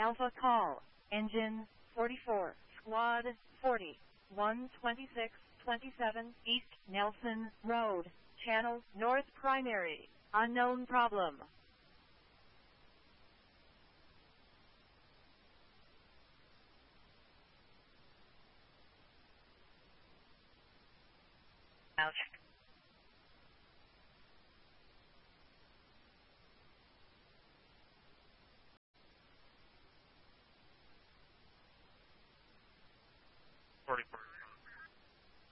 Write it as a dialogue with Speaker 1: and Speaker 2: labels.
Speaker 1: Alpha call. Engine 44. Squad 40. 12627 East Nelson Road. Channel North Primary. Unknown problem.
Speaker 2: Ouch.
Speaker 3: Forty-four.